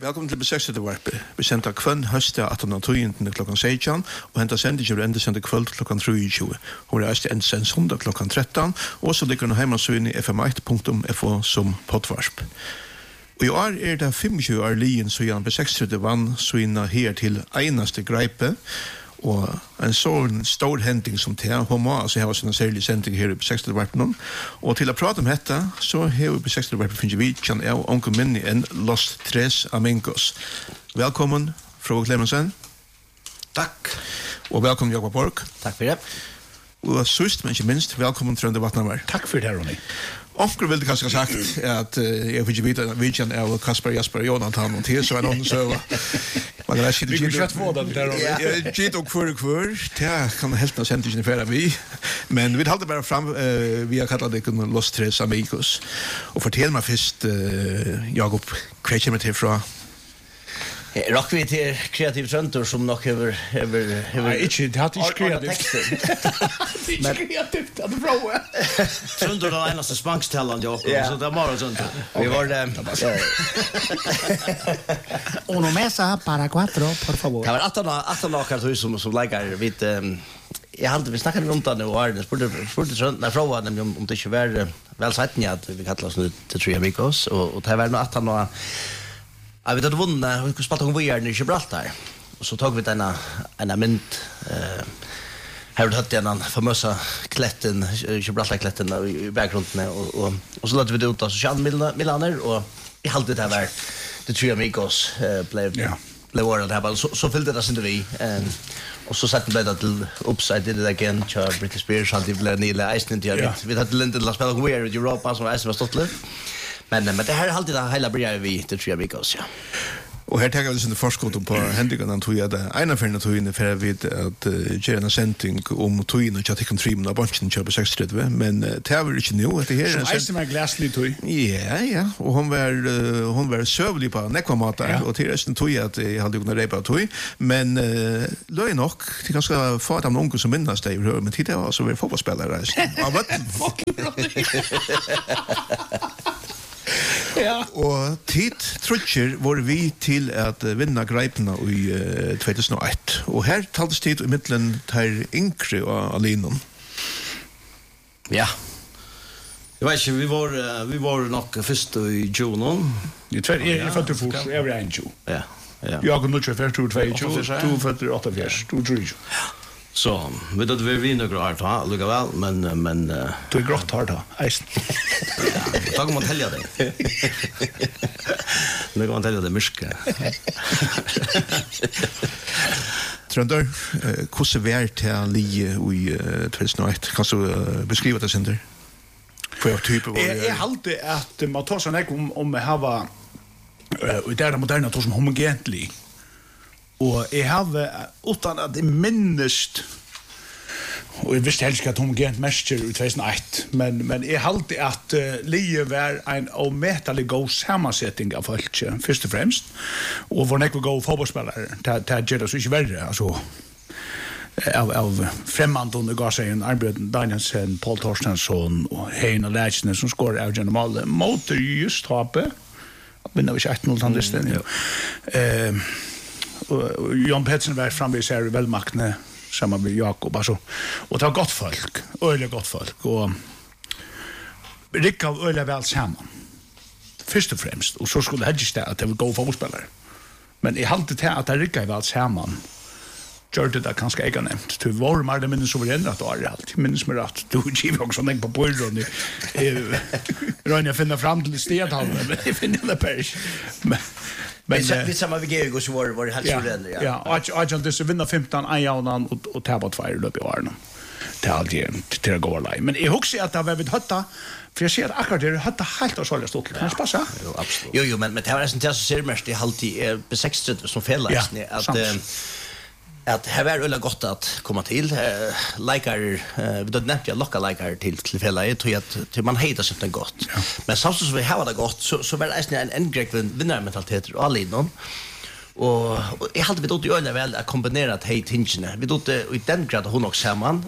Velkommen til besøkstøtte varpe. Vi sender kvann høste 18.20 klokken 16, og hentet sendingen vil enda sende kveld klokken 23. Hun er enda sendt søndag klokken 13, og så ligger hun hjemme i fm1.fo som poddvarsp. Og i år er det 25 år lien så Jan besøkstøtte vann så inna her til eneste greipe, og en sånn stor hending som det hun må altså ha sin særlig sending her i besøkstøtte varpen. Og til å prate om dette, så har vi besøkstøtte varpen finner vi kjenn av onkel minni enn Los Tres Amigos. Velkommen, Frode Clemensen. Takk. Og velkommen, Jakob Borg. Takk for det. Og sist, men ikke minst, velkommen, Trønde Vatnamær. Takk for det, Ronny. Onkel ville kanskje ha sagt at jeg vil ikke vite vidtjen av Kasper, Jasper og Jonathan og til, så er noen søva. Man kan ikke kjøtt få den der, Ronny. Gitt og kvør, det kan helt nå sende ikke fære vi. Men vi halte bare fram, vi har kallet det Los Tres Amigos. Og fortell meg først, Jakob, hva kommer til fra? Rock vi til kreativ trøntor som nok hever Nei, ikke, det hadde ikke kreativt. Det er ikke kreativt, det er bra. Trøntor er eneste spankstallene, Jakob, så det er bare trøntor. Vi var det... Uno mesa para cuatro, por favor. Det var 18 akkurat som leker vidt... Jeg halte, vi snakket rundt det og spurte trøntene fra nemlig om det ikke var vel satten at vi kallet oss nu til Tre Amigos, og det var noe 18 år... Ja, vi hadde vunnet, vi kunne spalt om vi i Gibraltar. Og så tog vi en mynd, her hadde hatt en famøsa kletten, Gibraltar-kletten i bakgrunden, og så lade vi det ut av sosiale milaner, og jeg halte det var The Tre Amigos ble året her, så fyllde det sin vi. Og så satt det til Oops, I Did It Again, Britney Spears, han ble nile eisen til vi hadde lindet til å spille We Are i Europa, som eisen var stått litt. Men det här är alltid det hela blir vi till Tre Amigos, ja. Og her tenker vi liksom forskåten på hendingene tog jeg det ene ferdene togene for jeg vet at gjøre en sending om togene og ikke trimen av banken kjøper 630, men det er vel ikke noe. Som eisen var glaslig tog? Ja, og hun var søvlig på nekvamater, og til resten tog jeg at jeg hadde kunnet reipa av tog, men løy nok, til ganske få av de unge som minnes det, men tid var altså å være fotballspillere. Ja. Og tid trutcher var vi til at vinna greipene i 2001. Og her taltes tid i middelen til Inkre og Alinon. Ja. Jeg vet ikke, vi var nok først i Junon. Jeg er født til fors, jeg var en 20. Ja. Jeg er nødt til å være 22, du er født til 88, du er 23. Så, vet du at vi vinner grått her, likevel, men... Du er grått her da, eisen. Ja, da kan man telle det. Da kan man telle det mørke. Trønder, hvordan er det til Lie i 2001? Kan du beskrive det, Sinter? Jeg halte at man tar sånn ikke om å ha og det er det moderne tar som homogentlig. Og jeg har, utan at jeg minnest, og jeg visste helst ikke at homogent mester i 2001, men jeg halte at Lie var en omettelig god sammansetting av folk, først og fremst, og var nekve god fotballspillere, det gjør det så ikke verre, altså, av fremmandene gav seg en Arnbjørn Danielsen, Paul Torstensson og Hein og Lætsene som skår av gjennom alle måter just tapet, vinner vi ikke 1-0 til stedet, ja. Og Jan Petsen var framvis her i velmakne sammen med Jakob, altså. Og det var godt folk, øyelig godt folk, og Rikka var øyelig vel sammen, først og fremst, og så skulle det helst det at det var gode fotballspillere. Men jeg halte til at Rikka var sammen, gjør det kanskje jeg har nevnt. Du var mer eller mindre suverene at du har alt. Jeg minnes meg at du giver også sånn på bøyren. Rønner jeg finner frem til stedhallen, men jeg finner det bare ikke. Men vi sammen med Georg så var det helt suverene. Ja, og disse vinner 15 eianen og taber 2 løp i årene. Det er alltid til å gå og leie. Men jeg husker at det var vidt høtta, for jeg ser at akkurat det høtta helt av så stort. Kan jeg spassa? Jo, absolutt. Jo, men det var nesten til å se mest i halvtid B60 som felleisene, at här var det gott att komma till likar vi då nämnt jag locka likar till fälla tror jag att man heter sånt gott men samtidigt som vi har det gott så var det en engreck vinnarmentalitet och all innan och jag hade vi då ju väl att kombinera det tingene vi då i den grad hon också samman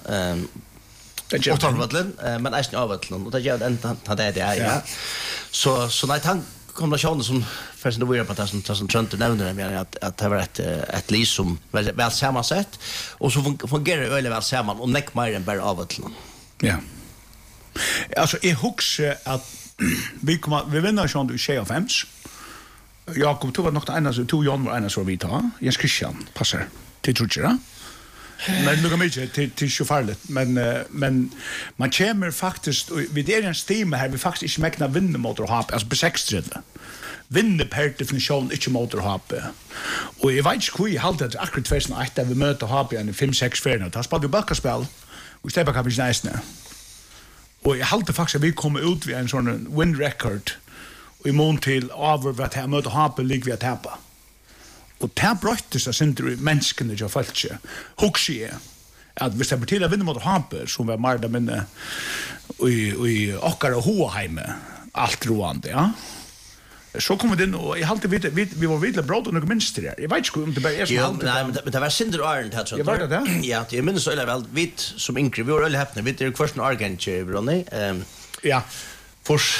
men eisen avvattlen och det gör den hade det ja så när han kombinationen som först då var på det som Trent nämnde men att det var ett lis som väl sammansatt och så fungerar det väl samman och näck mer än bara av och till. Ja. Alltså jag huxar att vi vinner schon du share of Ems. Jakob tog nog en så två Jan var en så vi tar. Jens Christian passar till Trudgera. Men nu kommer jag till chaufförlet men man kommer faktiskt vid det en stim här vi faktiskt inte mäkna vinna motorhop alltså på 6 vinner per definition inte motorhop och jag vet inte hur jag håller det akkurat 2001 där vi möter hop i 5-6 färna det har spelat bakkaspel och stäppa kan vi nice nu och jag håller faktiskt att vi kommer ut vid en sån win record och i mån till över vad jag möter hop lik vi att tappa. Og det brøttes av sinter i menneskene jeg følte ikke. Husker jeg at hvis jeg betyr å vinne mot Hamper, som var mer da minne i okkar og Hoheime, alt roende, ja. Så kom vi inn, og jeg halte vi var videre bråd og noe minst til det. Jeg vet ikke om det bare er som halte det. Nei, men det var sinter og Arne, tror jeg. Var det det? Ja, jeg minnes så vel, vi som yngre, vi var øyelig heppende, vi er først en Argent, Ronny. Ja. Først...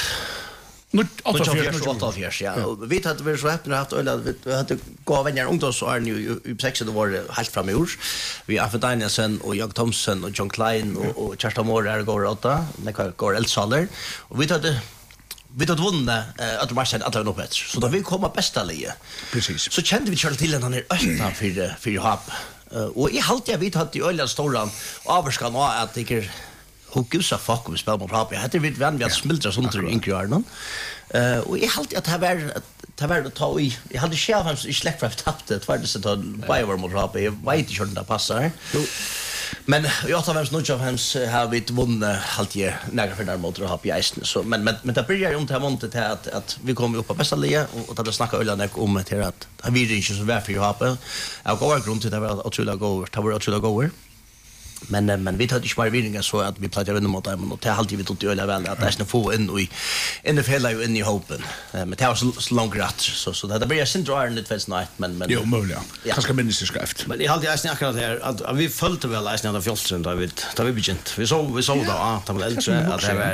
88, ja. Vi hade väl så häpna haft öl vi hade gå vänner ungdoms och Arne i 6 det var helt fram i år. Vi har Danielsen och Jan Thomson och John Klein och Charles Moore går åtta, när går Elsaler och vi hade vunnit att matchen att nå bättre. Så då vi komma bästa lige. Precis. Så kände vi Charles till han är öppna för hop. Och i halt jag vet att i ölen stora avskan och att det hur gusa fuck vi spelar mot Hop. Jag hade vid vän vi att smiltra sånt i inkjarnen. Och jag hade att det var att ta i. Jag hade själv hans i släkt för att tappa det var det så att Bayer mot Hop. Jag vet inte hur det passar. Men jag tar vems nog av hans har vi vunnit halt ju några för där mot Hop i isen så men det börjar ju om det här montet till att vi kommer upp på bästa liga och att snacka ölen om det att vi är inte så varför ju Hop. Jag går grund till det var otroligt goer. Men vi tar inte bara vinningar så att vi planerar vinna mot dem och det har alltid vi tog öle väl att det är få in i det fälla ju in i hopen. Men det har så långt rätt så det blir sin drar in det fast night men jo möjligt. Kanske minst skrift. Men det har alltid snackat här att vi följde väl nästan av fjolsen där vi begynte. Vi såg då att det var äldre att det var